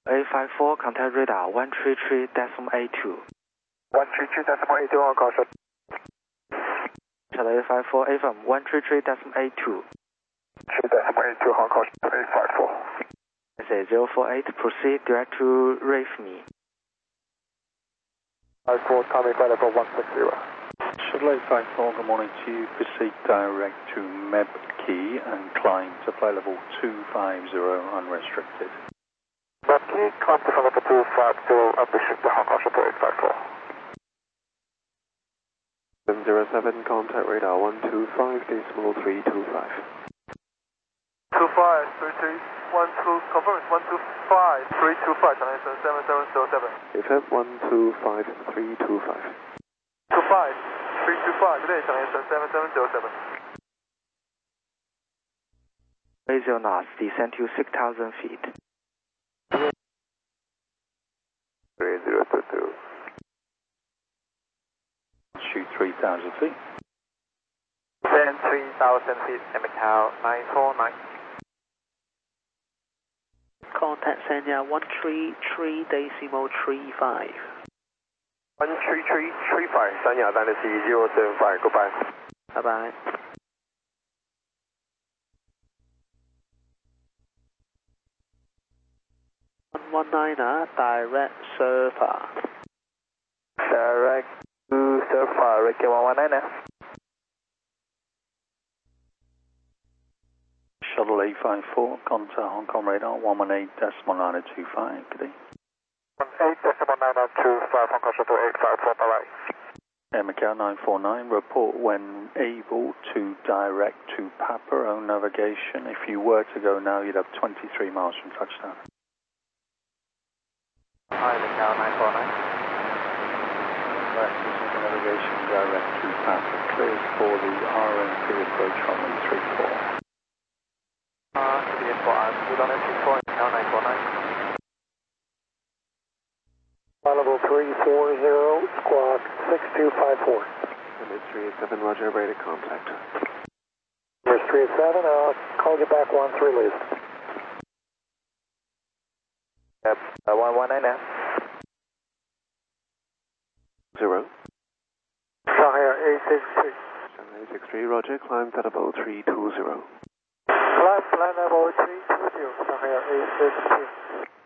A54, contact radar 133.82. 133.82, all caution. Shuttle A54, AFM 133.82. 3.82, all caution, A54. SA 048, proceed direct to RAFME. 54, Tommy, flight level 160. Shuttle 854, good morning to you. Proceed direct to MEB Key and climb to flight level 250 unrestricted. MEB Key, climb to flight level 250 unrestricted, Hong Kong Shuttle 854. 707, contact radar 125.325. 253312, confirm it's 125.325, Channel 7707. FM 125.325. 25325, today Channel 7707. 80 knots, descend to 6,000 feet. 3022. Shoot 3,000 feet. Descend 3,000 feet, Macau 949. Contact Sanya 133.35. 13335, 三亚单的 C075, goodbye. Bye bye. One niner, direct surfer. Direct to surfer, Ricky 119. Shuttle 854, contact Hong Kong radar 118.925. Good day. 18.925, Hong Kong Shuttle 854, bye-bye. Air Macau 949, report when able to direct to Papa own navigation. If you were to go now, you'd have 23 miles from touchdown. Hi, Macau 949. Practice navigation direct to Papa. Clears for the RNP approach runway 34. CBS4, good on SC4, Macau 949. Level 340, squawk 6254. Number 387, roger, radar contact. Number 387, I'll call you back once released. Yep, 119 now. 0. Shanghai 863. Shanghai 863, roger, climb flight level 320. Climb flight level 320, Shanghai 863.